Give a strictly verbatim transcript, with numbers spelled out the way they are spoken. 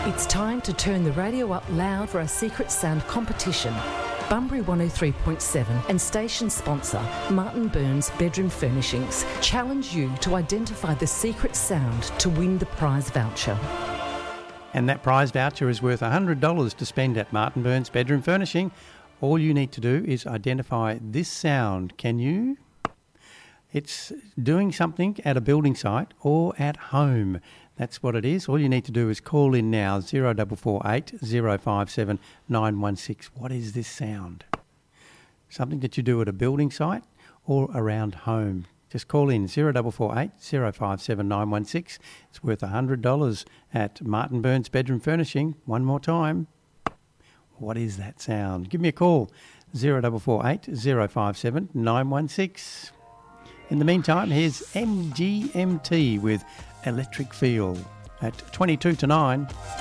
It's time to turn the radio up loud for our Secret Sound competition. Bunbury one oh three point seven and station sponsor Martin Burns Bedroom Furnishings challenge you to identify the secret sound to win the prize voucher. And that prize voucher is worth one hundred dollars to spend at Martin Burns Bedroom Furnishing. All you need to do is identify this sound. Can you? It's doing something at a building site or at home. That's what it is. All you need to do is call in now, zero four four eight, zero five seven, nine one six. What is this sound? Something that you do at a building site or around home. Just call in, zero four four eight, zero five seven, nine one six. It's worth one hundred dollars at Martin Burns Bedroom Furnishing. One more time. What is that sound? Give me a call, zero four four eight, zero five seven, nine one six. In the meantime, here's M G M T with Electric Feel at twenty-two to nine.